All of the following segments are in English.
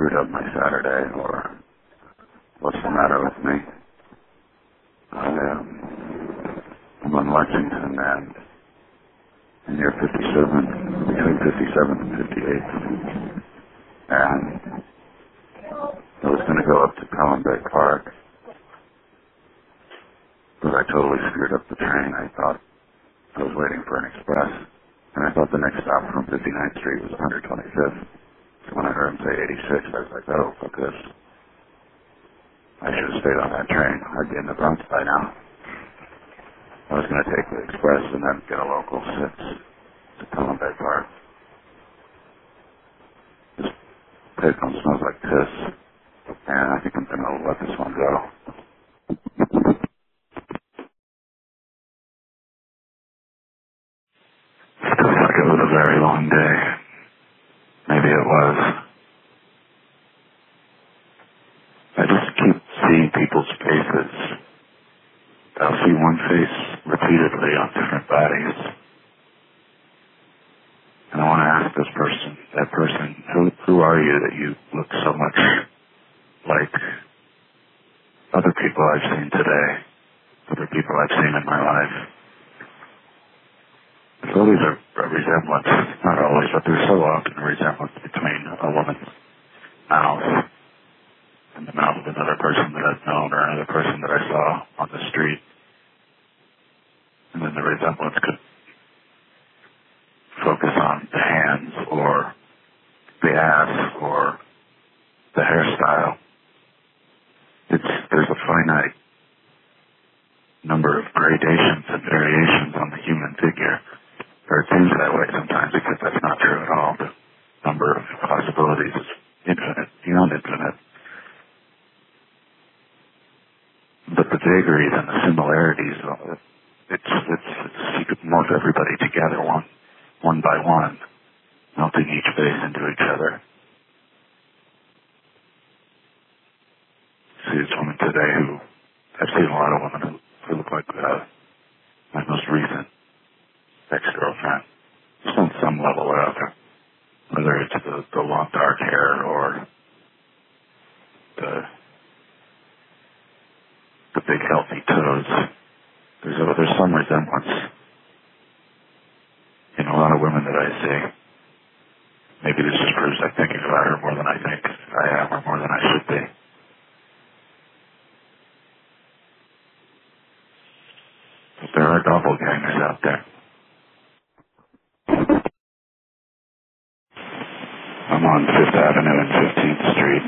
screwed up my Saturday or what's the matter with me. I'm on Lexington and near 57, between 57th and 58th. And I was going to go up to Pelham Bay Park, but I totally screwed up the train. I thought I was waiting for an express, and I thought the next stop from 59th Street was 125th. So when I heard him say 86, I was like, oh, fuck this. I should have stayed on that train. I'd be in the Bronx by now. I was going to take the express and then get a local 6 to Pelham Bay Park. This payphone smells like piss, and I think I'm going to let this one go. It feels like it was a very long day. Maybe it was. I just keep seeing people's faces. I'll see one face repeatedly on different bodies. And I want to ask that person, who are you that you look so much like other people I've seen today, other people I've seen in my life? There's always a resemblance, not always, but there's so often a resemblance between a woman's mouth and the mouth of another person that I've known or another person that I saw on the street. And then the resemblance could focus on the hands or the ass or the hairstyle. There's a finite number of gradations and variations on the human figure. Or it seems that way sometimes because that's not true at all. The number of possibilities is infinite, beyond infinite. But the vagaries and the similarities, you could melt everybody together one by one, melting each face into each other. See this woman today I've seen a lot of women who look like my most recent ex-girlfriend. Just on some level or other. Whether it's the long dark hair or the big healthy toes. There's some resemblance in a lot of women that I see. Maybe this just proves I'm thinking about her more than I think I am or more than I should be. But there are doppelgangers out there. I'm on 5th Avenue and 15th Street.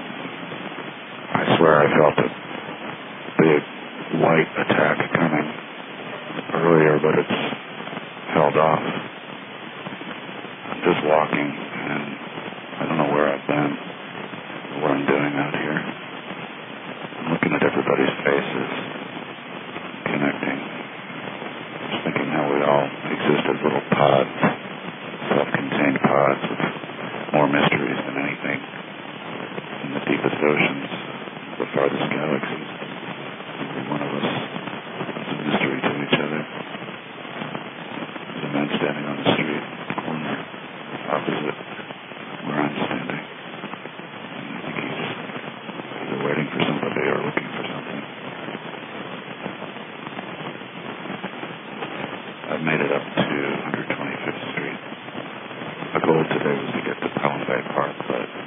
I swear I felt a big white attack coming earlier, but it's held off. I'm just walking, and I don't know where I've been or what I'm doing out here. I'm looking at everybody's faces, connecting. Just thinking how we all exist as little pods, self-contained pods with more mysteries than anything in the deepest oceans, the farthest galaxies. Every one of us is a mystery to each other. There's a man standing on the street, corner, opposite where I'm standing. And I think he's either waiting for somebody or looking for something. I've made it up to 125th Street. My goal today was to get to Pelham Bay Park, but